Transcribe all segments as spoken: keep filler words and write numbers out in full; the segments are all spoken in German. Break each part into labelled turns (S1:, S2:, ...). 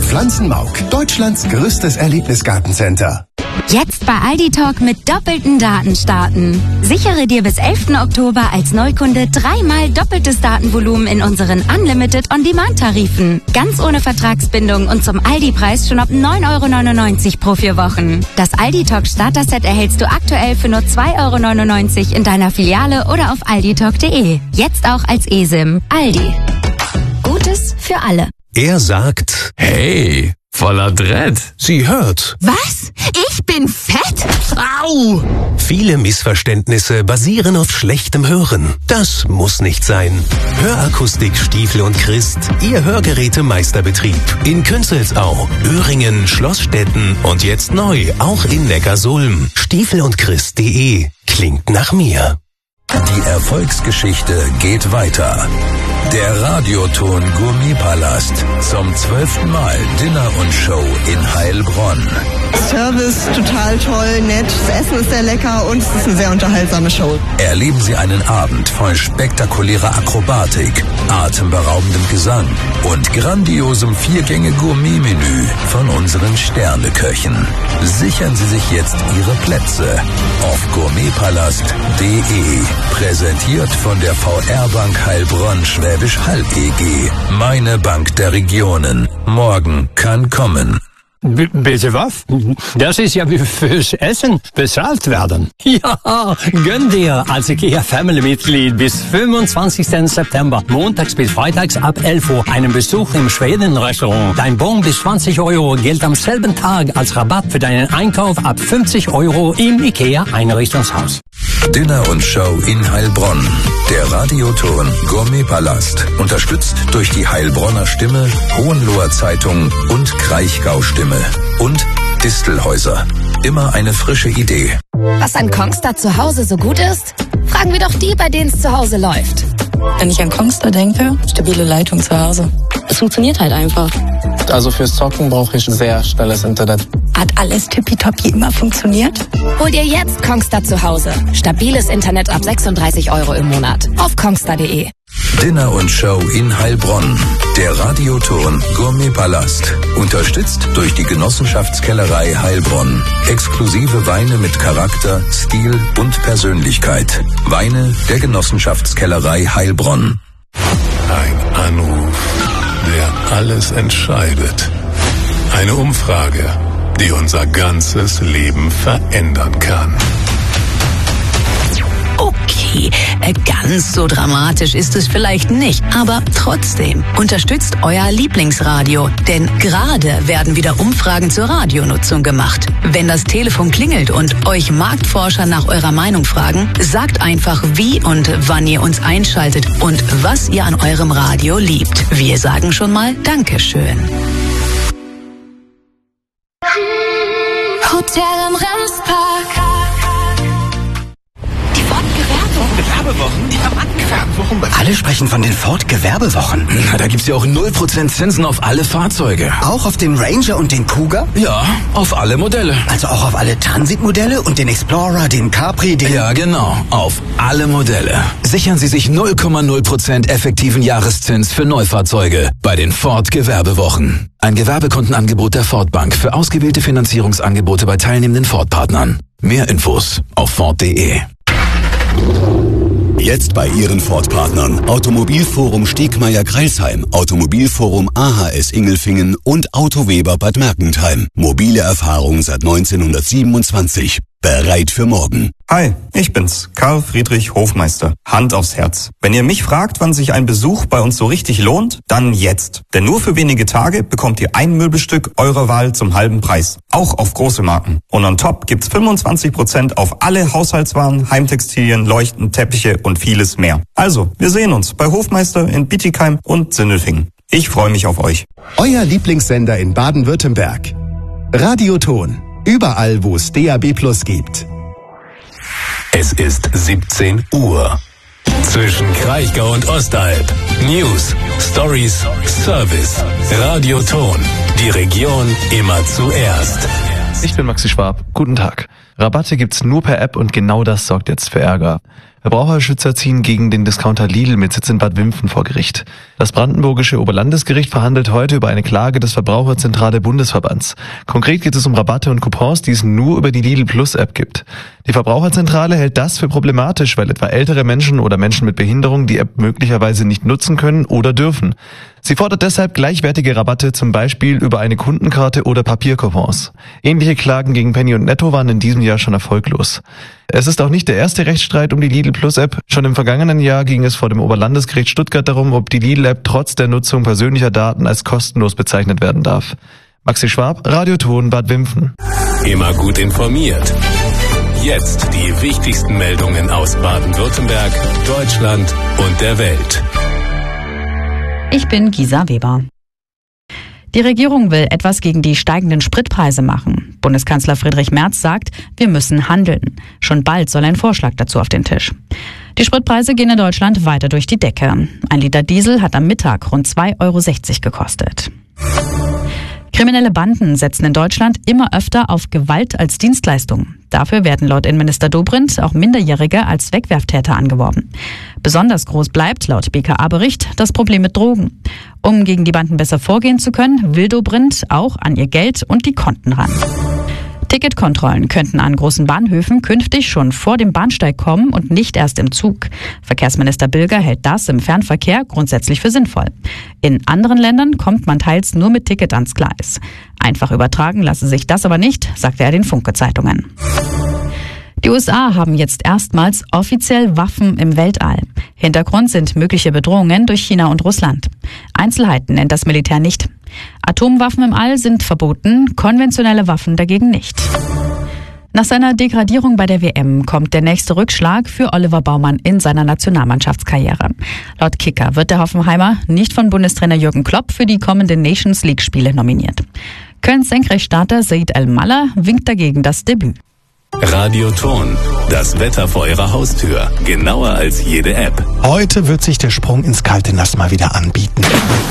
S1: Pflanzenmauk, Deutschlands größtes Erlebnisgartencenter.
S2: Jetzt bei Aldi Talk mit doppelten Daten starten. Sichere dir bis elften Oktober als Neukunde dreimal doppeltes Datenvolumen in unseren Unlimited On-Demand-Tarifen. Ganz ohne Vertragsbindung und zum Aldi-Preis schon ab neun Euro neunundneunzig pro vier Wochen. Das Aldi Talk Starter-Set erhältst du aktuell für nur zwei Euro neunundneunzig in deiner Filiale oder auf alditalk punkt de. Jetzt auch als eSIM. Aldi. Gutes für alle.
S3: Er sagt, hey, voller Dread. Sie hört.
S4: Was? Ich bin fett?
S3: Au! Viele Missverständnisse basieren auf schlechtem Hören. Das muss nicht sein. Hörakustik Stiefel und Christ, Ihr Hörgerätemeisterbetrieb. In Künzelsau, Öhringen, Schlossstetten und jetzt neu, auch in Neckarsulm. Stiefel und Christ punkt de. Klingt nach mir.
S5: Die Erfolgsgeschichte geht weiter. Der Radioton Gourmetpalast zum zwölften Mal Dinner und Show in Heilbronn.
S6: Service total toll, nett, das Essen ist sehr lecker und es ist eine sehr unterhaltsame Show.
S5: Erleben Sie einen Abend voll spektakulärer Akrobatik, atemberaubendem Gesang und grandiosem Viergänge-Gourmet-Menü von unseren Sterneköchen. Sichern Sie sich jetzt Ihre Plätze auf gourmetpalast punkt de. Präsentiert von der V R-Bank Heilbronn-Schwäbisch Hall E G. Meine Bank der Regionen. Morgen kann kommen.
S7: B- bitte was? Das ist ja wie fürs Essen bezahlt werden. Ja, gönn dir als IKEA Family-Mitglied bis fünfundzwanzigsten September, montags bis freitags ab elf Uhr, einen Besuch im Schweden-Restaurant. Dein Bon bis zwanzig Euro gilt am selben Tag als Rabatt für deinen Einkauf ab fünfzig Euro im IKEA-Einrichtungshaus.
S5: Dinner und Show in Heilbronn. Der Radioton Gourmetpalast. Unterstützt durch die Heilbronner Stimme, Hohenloher Zeitung und Kraichgau Stimme. Und Distelhäuser. Immer eine frische Idee.
S8: Was an Kongstar zu Hause so gut ist? Fragen wir doch die, bei denen es zu Hause läuft.
S9: Wenn ich an Kongstar denke, stabile Leitung zu Hause. Es funktioniert halt einfach.
S10: Also fürs Zocken brauche ich sehr schnelles Internet.
S9: Hat alles tippitoppi immer funktioniert?
S8: Hol dir jetzt Kongstar zu Hause. Stabiles Internet ab sechsunddreißig Euro im Monat. Auf kongstar punkt de.
S5: Dinner und Show in Heilbronn. Der Radioton Gourmetpalast. Unterstützt durch die Genossenschaftskellerei Heilbronn. Exklusive Weine mit Charakter, Stil und Persönlichkeit. Weine der Genossenschaftskellerei Heilbronn.
S3: Ein Anruf, der alles entscheidet. Eine Umfrage, die unser ganzes Leben verändern kann.
S11: Okay, ganz so dramatisch ist es vielleicht nicht, aber trotzdem unterstützt euer Lieblingsradio, denn gerade werden wieder Umfragen zur Radionutzung gemacht. Wenn das Telefon klingelt und euch Marktforscher nach eurer Meinung fragen, sagt einfach, wie und wann ihr uns einschaltet und was ihr an eurem Radio liebt. Wir sagen schon mal Dankeschön.
S12: Hotel am Remspark.
S13: Gewerbewochen, die haben angefangen. Alle sprechen von den Ford Gewerbewochen.
S14: Na, da gibt's ja auch null Prozent Zinsen auf alle Fahrzeuge.
S13: Auch auf den Ranger und den Cougar?
S14: Ja, auf alle Modelle.
S13: Also auch auf alle Transit-Modelle und den Explorer, den Capri, den...
S14: Ja, genau, auf alle Modelle. Sichern Sie sich null Komma null Prozent effektiven Jahreszins für Neufahrzeuge bei den Ford Gewerbewochen. Ein Gewerbekontenangebot der Ford Bank für ausgewählte Finanzierungsangebote bei teilnehmenden Ford-Partnern. Mehr Infos auf ford punkt de.
S15: Jetzt bei Ihren Ford-Partnern. Automobilforum Stegmeier-Greilsheim, Automobilforum A H S Ingelfingen und Autoweber Bad Mergentheim. Mobile Erfahrung seit neunzehnhundertsiebenundzwanzig. Bereit für morgen.
S16: Hi, ich bin's, Karl Friedrich Hofmeister. Hand aufs Herz. Wenn ihr mich fragt, wann sich ein Besuch bei uns so richtig lohnt, dann jetzt. Denn nur für wenige Tage bekommt ihr ein Möbelstück eurer Wahl zum halben Preis. Auch auf große Marken. Und on top gibt's fünfundzwanzig Prozent auf alle Haushaltswaren, Heimtextilien, Leuchten, Teppiche und vieles mehr. Also, wir sehen uns bei Hofmeister in Bietigheim und Sindelfingen. Ich freue mich auf euch.
S1: Euer Lieblingssender in Baden-Württemberg. Radioton. Überall, wo es D A B Plus gibt.
S3: Es ist siebzehn Uhr. Zwischen Kraichgau und Ostalb. News, Stories, Service. Radioton. Die Region immer zuerst.
S17: Ich bin Maxi Schwab. Guten Tag. Rabatte gibt's nur per App und genau das sorgt jetzt für Ärger. Verbraucherschützer ziehen gegen den Discounter Lidl mit Sitz in Bad Wimpfen vor Gericht. Das brandenburgische Oberlandesgericht verhandelt heute über eine Klage des Verbraucherzentrale Bundesverbands. Konkret geht es um Rabatte und Coupons, die es nur über die Lidl Plus App gibt. Die Verbraucherzentrale hält das für problematisch, weil etwa ältere Menschen oder Menschen mit Behinderung die App möglicherweise nicht nutzen können oder dürfen. Sie fordert deshalb gleichwertige Rabatte, zum Beispiel über eine Kundenkarte oder Papiercoupons. Ähnliche Klagen gegen Penny und Netto waren in diesem Jahr schon erfolglos. Es ist auch nicht der erste Rechtsstreit um die Lidl Plus App. Schon im vergangenen Jahr ging es vor dem Oberlandesgericht Stuttgart darum, ob die Lidl App trotz der Nutzung persönlicher Daten als kostenlos bezeichnet werden darf. Maxi Schwab, Radioton, Bad Wimpfen.
S3: Immer gut informiert. Jetzt die wichtigsten Meldungen aus Baden-Württemberg, Deutschland und der Welt.
S18: Ich bin Gisa Weber. Die Regierung will etwas gegen die steigenden Spritpreise machen. Bundeskanzler Friedrich Merz sagt, wir müssen handeln. Schon bald soll ein Vorschlag dazu auf den Tisch. Die Spritpreise gehen in Deutschland weiter durch die Decke. Ein Liter Diesel hat am Mittag rund zwei Euro sechzig gekostet. Kriminelle Banden setzen in Deutschland immer öfter auf Gewalt als Dienstleistung. Dafür werden laut Innenminister Dobrindt auch Minderjährige als Wegwerftäter angeworben. Besonders groß bleibt, laut B K A-Bericht, das Problem mit Drogen. Um gegen die Banden besser vorgehen zu können, will Dobrindt auch an ihr Geld und die Konten ran. Ticketkontrollen könnten an großen Bahnhöfen künftig schon vor dem Bahnsteig kommen und nicht erst im Zug. Verkehrsminister Bilger hält das im Fernverkehr grundsätzlich für sinnvoll. In anderen Ländern kommt man teils nur mit Ticket ans Gleis. Einfach übertragen lasse sich das aber nicht, sagte er den Funke-Zeitungen. Die U S A haben jetzt erstmals offiziell Waffen im Weltall. Hintergrund sind mögliche Bedrohungen durch China und Russland. Einzelheiten nennt das Militär nicht. Atomwaffen im All sind verboten, konventionelle Waffen dagegen nicht. Nach seiner Degradierung bei der W M kommt der nächste Rückschlag für Oliver Baumann in seiner Nationalmannschaftskarriere. Laut Kicker wird der Hoffenheimer nicht von Bundestrainer Jürgen Klopp für die kommenden Nations League-Spiele nominiert. Kölns Senkrechtstarter Said El-Mallah winkt dagegen das Debüt.
S3: Radioton, das Wetter vor Ihrer Haustür, genauer als jede App.
S19: Heute wird sich der Sprung ins kalte Nass mal wieder anbieten.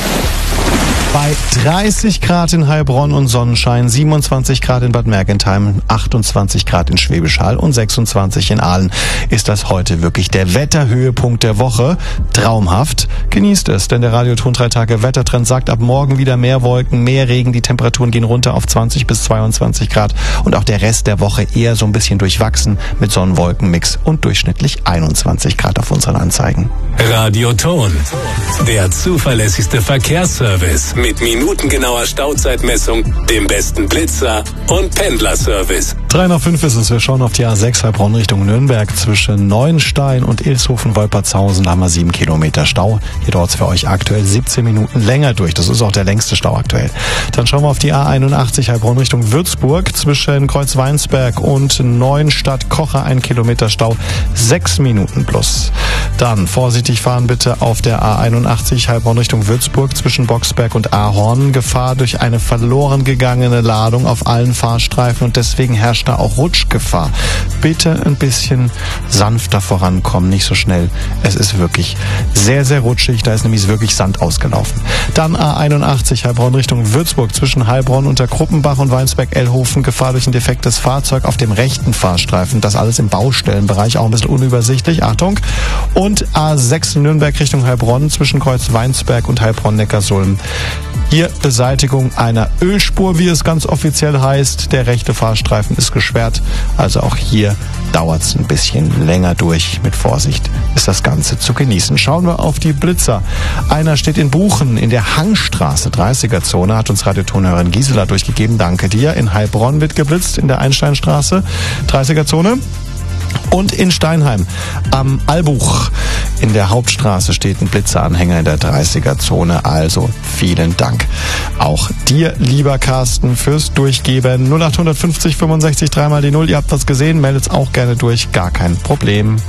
S19: Bei dreißig Grad in Heilbronn und Sonnenschein, siebenundzwanzig Grad in Bad Mergentheim, achtundzwanzig Grad in Schwäbisch Hall und sechsundzwanzig in Aalen ist das heute wirklich der Wetterhöhepunkt der Woche. Traumhaft. Genießt es, denn der Radioton drei Tage Wettertrend sagt ab morgen wieder mehr Wolken, mehr Regen, die Temperaturen gehen runter auf zwanzig bis zweiundzwanzig Grad und auch der Rest der Woche eher so ein bisschen durchwachsen mit Sonnenwolkenmix und durchschnittlich einundzwanzig Grad auf unseren Anzeigen.
S3: Radioton, der zuverlässigste Verkehrsservice mit minutengenauer Stauzeitmessung, dem besten Blitzer und Pendlerservice.
S19: drei nach fünf ist es. Wir schauen auf die A sechs Heilbronn Richtung Nürnberg zwischen Neuenstein und Ilshofen-Wolpertshausen. Da haben wir sieben Kilometer Stau. Hier dauert es für euch aktuell siebzehn Minuten länger durch. Das ist auch der längste Stau aktuell. Dann schauen wir auf die A einundachtzig Heilbronn Richtung Würzburg zwischen Kreuzweinsberg und Neuenstadt-Kocher. Ein Kilometer Stau, sechs Minuten plus. Dann vorsichtig fahren bitte auf der A einundachtzig Heilbronn Richtung Würzburg zwischen Boxberg und Ahorn. Gefahr durch eine verloren gegangene Ladung auf allen Fahrstreifen und deswegen herrscht da auch Rutschgefahr. Bitte ein bisschen sanfter vorankommen, nicht so schnell. Es ist wirklich sehr, sehr rutschig. Da ist nämlich wirklich Sand ausgelaufen. Dann A einundachtzig Heilbronn Richtung Würzburg zwischen Heilbronn unter Kruppenbach und Weinsberg-Ellhofen. Gefahr durch ein defektes Fahrzeug auf dem rechten Fahrstreifen. Das alles im Baustellenbereich, auch ein bisschen unübersichtlich. Achtung! Und A sechs Nürnberg Richtung Heilbronn zwischen Kreuz Weinsberg und Heilbronn-Neckarsulm. Hier Beseitigung einer Ölspur, wie es ganz offiziell heißt. Der rechte Fahrstreifen ist gesperrt. Also auch hier dauert es ein bisschen länger durch. Mit Vorsicht ist das Ganze zu genießen. Schauen wir auf die Blitzer. Einer steht in Buchen in der Hangstraße, dreißiger Zone, hat uns Radiotonhörerin Gisela durchgegeben. Danke dir. In Heilbronn wird geblitzt in der Einsteinstraße, dreißiger Zone. Und in Steinheim am Albuch in der Hauptstraße steht ein Blitzeranhänger in der dreißiger Zone. Also vielen Dank auch dir, lieber Carsten, fürs Durchgeben. null acht fünfzig fünfundsechzig dreimal die Null. Ihr habt was gesehen, meldet's auch gerne durch. Gar kein Problem.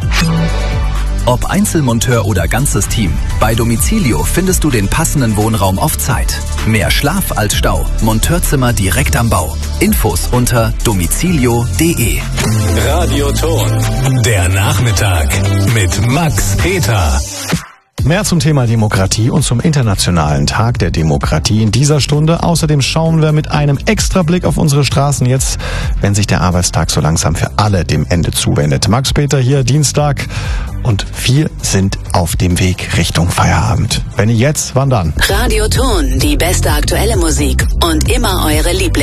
S20: Ob Einzelmonteur oder ganzes Team, bei Domicilio findest du den passenden Wohnraum auf Zeit. Mehr Schlaf als Stau. Monteurzimmer direkt am Bau. Infos unter domicilio punkt de.
S3: Radioton, der Nachmittag mit Max Peter.
S19: Mehr zum Thema Demokratie und zum Internationalen Tag der Demokratie in dieser Stunde. Außerdem schauen wir mit einem extra Blick auf unsere Straßen jetzt, wenn sich der Arbeitstag so langsam für alle dem Ende zuwendet. Max Peter hier, Dienstag, und wir sind auf dem Weg Richtung Feierabend. Wenn nicht jetzt, wann dann?
S11: Radio Ton, die beste aktuelle Musik und immer eure Lieblings.